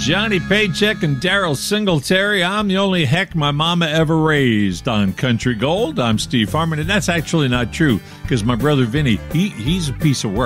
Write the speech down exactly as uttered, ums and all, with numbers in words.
Johnny Paycheck and Daryl Singletary. I'm the only heck my mama ever raised on Country Gold. I'm Steve Harmon, and that's actually not true because my brother Vinny, he, he's a piece of work.